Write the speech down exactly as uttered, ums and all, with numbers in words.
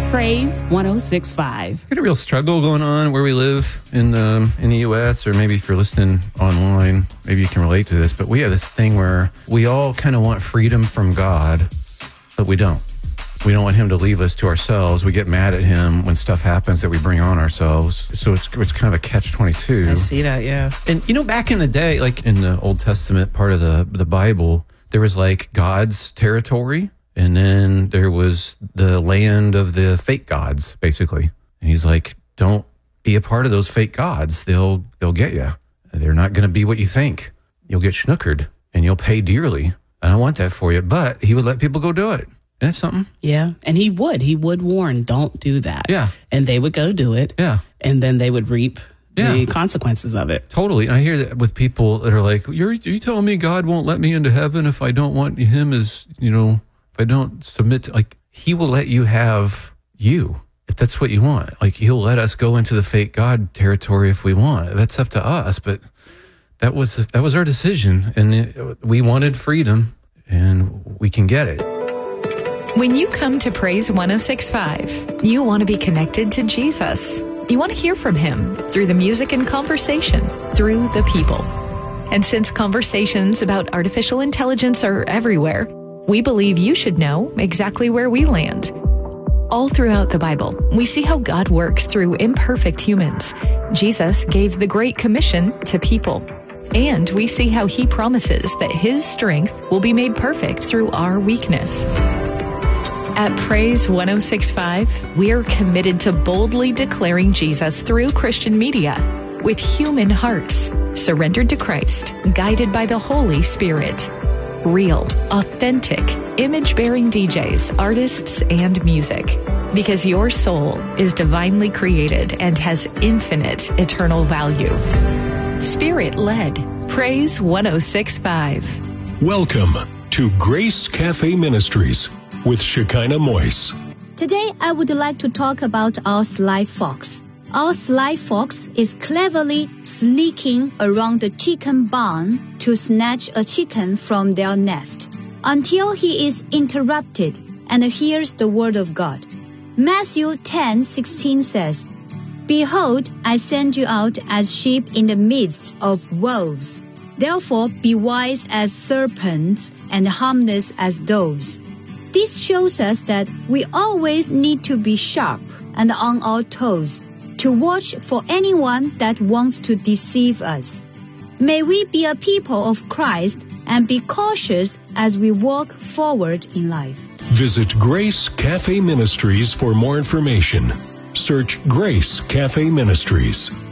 Praise one oh six point five. Got a real struggle going on where we live in the, in the U S, or maybe if you're listening online, maybe you can relate to this, but we have this thing where we all kind of want freedom from God, but we don't. We don't want him to leave us to ourselves. We get mad at him when stuff happens that we bring on ourselves. So it's, it's kind of a catch twenty-two. I see that, yeah. And, you know, back in the day, like in the Old Testament part of the, the Bible, there was like God's territory, and then there was the land of the fake gods, basically. And he's like, don't be a part of those fake gods. They'll, they'll get you. They're not going to be what you think. You'll get snookered, and you'll pay dearly. I don't want that for you. But he would let people go do it. That's something. Yeah. And he would. He would warn, don't do that. Yeah. And they would go do it. Yeah. And then they would reap yeah. the consequences of it. Totally. And I hear that with people that are like, you're, you telling me God won't let me into heaven if I don't want him as, you know, if I don't submit to, like, he will let you have you, if that's what you want. Like, he'll let us go into the fake God territory if we want. That's up to us. But that was, that was our decision. And it, we wanted freedom, and we can get it. When you come to Praise one oh six point five, you want to be connected to Jesus. You want to hear from him through the music and conversation, through the people. And since conversations about artificial intelligence are everywhere, we believe you should know exactly where we land. All throughout the Bible, we see how God works through imperfect humans. Jesus gave the Great Commission to people. And we see how he promises that his strength will be made perfect through our weakness. At Praise one oh six point five, we are committed to boldly declaring Jesus through Christian media with human hearts, surrendered to Christ, guided by the Holy Spirit. Real, authentic, image-bearing D Js, artists, and music. Because your soul is divinely created and has infinite eternal value. Spirit-led, Praise one oh six point five. Welcome to Grace Cafe Ministries with Shekinah Moise. Today, I would like to talk about our sly fox. Our sly fox is cleverly sneaking around the chicken barn to snatch a chicken from their nest until he is interrupted and hears the word of God. Matthew ten sixteen says, Behold, I send you out as sheep in the midst of wolves. Therefore, be wise as serpents and harmless as doves. This shows us that we always need to be sharp and on our toes to watch for anyone that wants to deceive us. May we be a people of Christ and be cautious as we walk forward in life. Visit Grace Cafe Ministries for more information. Search Grace Cafe Ministries.